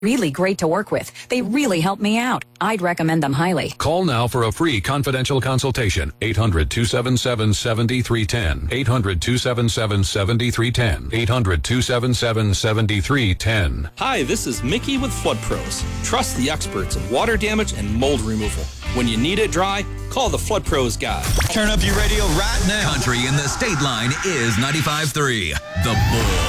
Really great to work with. They really helped me out. I'd recommend them highly. Call now for a free confidential consultation. 800-277-7310. 800-277-7310. 800-277-7310. Hi, this is Mickey with Flood Pros. Trust the experts in water damage and mold removal. When you need it dry, call the Flood Pros guy. Turn up your radio right now. Country in the state line is 95.3. The Bull.